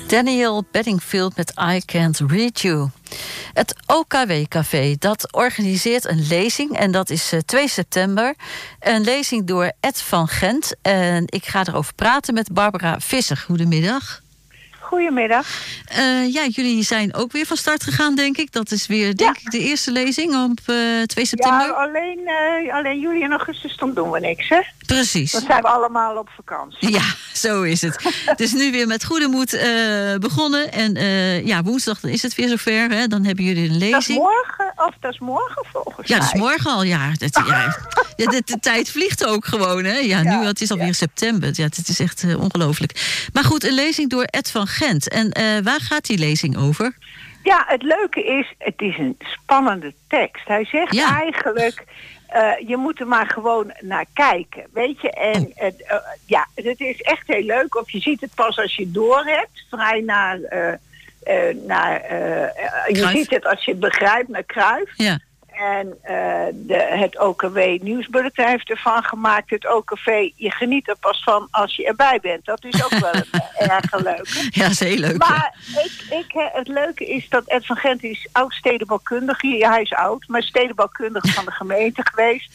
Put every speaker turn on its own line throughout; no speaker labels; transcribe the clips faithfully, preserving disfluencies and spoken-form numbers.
Daniel Bedingfield met I Can't Read You. Het O K W-café, dat organiseert een lezing. En dat is twee september. Een lezing door Ed van Gent. En ik ga erover praten met Barbara Visser. Goedemiddag.
Goedemiddag.
Uh, ja, jullie zijn ook weer van start gegaan, denk ik. Dat is weer, denk ja. ik, de eerste lezing op uh, twee september.
Ja, alleen, uh, alleen juli en augustus, dan doen we niks, hè?
Precies.
Dan zijn we allemaal op vakantie.
Ja, zo is het. Het is nu weer met goede moed uh, begonnen. En uh, ja, woensdag is het weer zover. Hè? Dan hebben jullie een lezing.
Dat is morgen, of dat is morgen volgens
ja,
mij.
Ja, dat is morgen al, ja. Dat, ja. ja de, de tijd vliegt ook gewoon, hè? Ja, nu, ja, het is alweer ja. september. Ja, het is echt uh, ongelooflijk. Maar goed, een lezing door Ed van Gent. En uh, waar gaat die lezing over?
Ja, het leuke is, het is een spannende tekst. Hij zegt ja. eigenlijk, uh, je moet er maar gewoon naar kijken, weet je. En oh. uh, uh, ja, het is echt heel leuk. Of je ziet het pas als je het door hebt, vrij naar, uh, uh, naar uh, uh, je ziet het als je het begrijpt, naar Cruyff. Ja. En uh, de, het O K W Nieuwsbulletin heeft ervan gemaakt. Het O K V, je geniet er pas van als je erbij bent. Dat is ook wel een erg leuke.
Ja, dat is heel leuk.
Maar ja. ik, ik, het leuke is dat Ed van Gent is oud stedenbouwkundige. Ja, hij is oud, maar stedenbouwkundige van de gemeente geweest.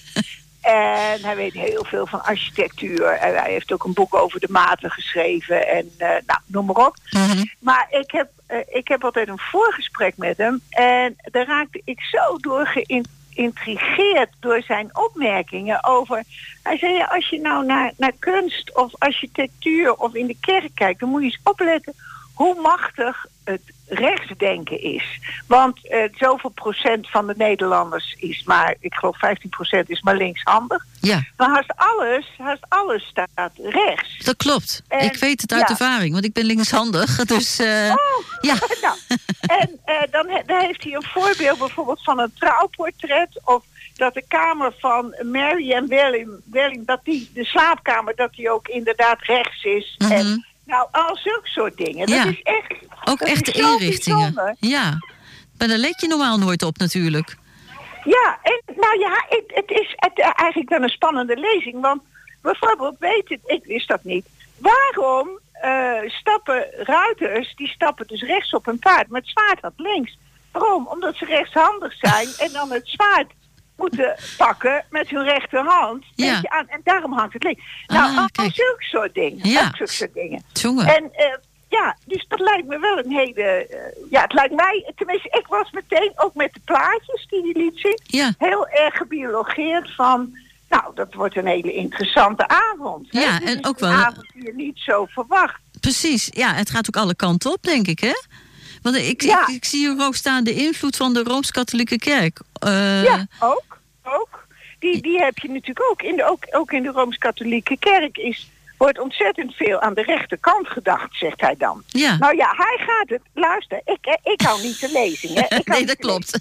En hij weet heel veel van architectuur. En hij heeft ook een boek over de maten geschreven. En uh, nou, noem maar op. Mm-hmm. Maar ik heb, uh, ik heb altijd een voorgesprek met hem. En daar raakte ik zo door geïntrigeerd door zijn opmerkingen over. Hij zei, ja, als je nou naar, naar kunst of architectuur of in de kerk kijkt, dan moet je eens opletten hoe machtig het rechtsdenken is. Want uh, zoveel procent van de Nederlanders is maar, ik geloof vijftien procent is maar linkshandig. Ja. Maar haast alles, haast alles staat rechts.
Dat klopt. En, ik weet het uit ja. ervaring, want ik ben linkshandig. Dus, uh,
oh, ja. nou, en uh, dan, he, dan heeft hij een voorbeeld bijvoorbeeld van een trouwportret of dat de kamer van Mary en William, William dat die, de slaapkamer, dat die ook inderdaad rechts is. Mm-hmm. En nou, al zulke soort dingen. Ja. Dat is echt.
Ook echte inrichtingen. Ja. Maar daar let je normaal nooit op natuurlijk.
Ja, en nou ja, het, het is het, eigenlijk wel een spannende lezing. Want bijvoorbeeld, weet het, ik wist dat niet. Waarom uh, stappen ruiters, die stappen dus rechts op een paard, maar het zwaard had links. Waarom? Omdat ze rechtshandig zijn en dan het zwaard moeten pakken met hun rechterhand. Ja. Je aan, en daarom hangt het links. Nou, ah, al zulke soort dingen. Ja. Zulke soort dingen.
Jongen.
En uh, ja, dus dat lijkt me wel een hele. Uh, ja, het lijkt mij. Tenminste, ik was meteen ook met de plaatjes die hij liet zien. Ja. Heel erg gebiologeerd van. Nou, dat wordt een hele interessante avond. Hè?
Ja,
dus
en ook
een
wel.
avond die je niet zo verwacht.
Precies. Ja, het gaat ook alle kanten op, denk ik, hè? Want ik, ja. ik, ik zie hier ook staan de invloed van de Rooms-Katholieke Kerk. Uh,
ja, ook. ook. Die, die heb je natuurlijk ook. In de, ook, ook in de Rooms-Katholieke Kerk is, wordt ontzettend veel aan de rechterkant gedacht, zegt hij dan. Ja. Nou ja, hij gaat het. Luister, ik, ik hou niet te lezing. Hè. Ik
nee, dat klopt.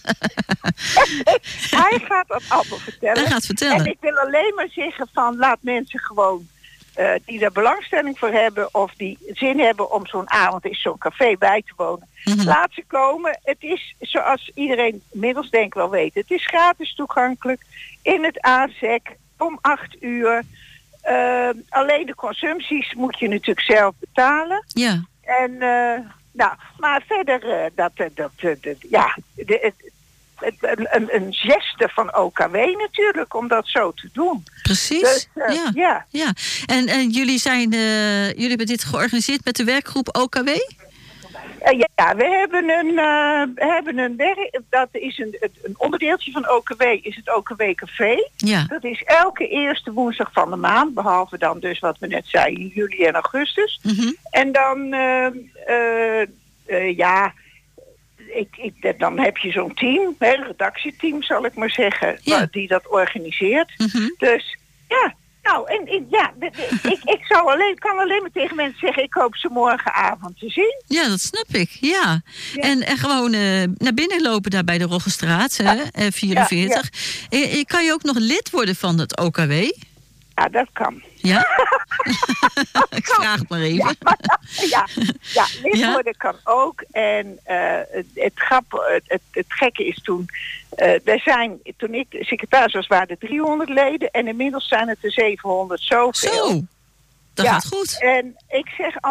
Hij gaat dat allemaal vertellen.
Hij gaat vertellen.
En ik wil alleen maar zeggen van, laat mensen gewoon Uh, die daar belangstelling voor hebben of die zin hebben om zo'n avond in zo'n café bij te wonen. Mm-hmm. Laat ze komen. Het is, zoals iedereen inmiddels denk ik wel weet, het is gratis toegankelijk in het A Z E C om acht uur. Uh, alleen de consumpties moet je natuurlijk zelf betalen. Ja. En uh, nou, maar verder uh, dat, dat, dat, dat ja, de, het, Een, een geste van O K W natuurlijk, om dat zo te doen.
Precies, dus, uh, ja. ja. ja. En, en jullie, zijn, uh, jullie hebben dit georganiseerd met de werkgroep O K W?
Uh, ja, we hebben een, uh, we hebben een werk, dat is een, een onderdeeltje van O K W, is het O K W Café. Ja. Dat is elke eerste woensdag van de maand, behalve dan dus wat we net zeiden, juli en augustus. Mm-hmm. En dan, uh, uh, uh, ja... Ik, ik, dan heb je zo'n team, een redactieteam zal ik maar zeggen, ja. die dat organiseert. Mm-hmm. Dus ja, nou, en, en ja, de, de, ik, ik zou alleen, kan alleen maar tegen mensen zeggen, ik hoop ze morgenavond te zien.
Ja, dat snap ik, ja. ja. En, en gewoon uh, naar binnen lopen daar bij de Roggestraat, ja. hè, vierenveertig. Ja, ja. En, kan je ook nog lid worden van het O K W?
Ja, dat kan.
Ja? Ik vraag het maar even.
Ja, ja, ja lid ja? worden kan ook. En uh, het, het, grap, het, het, het gekke is toen... Uh, er zijn, toen ik secretaris was, waren er driehonderd leden. En inmiddels zijn het er zevenhonderd zoveel.
Zo, dat
ja,
gaat goed.
En ik zeg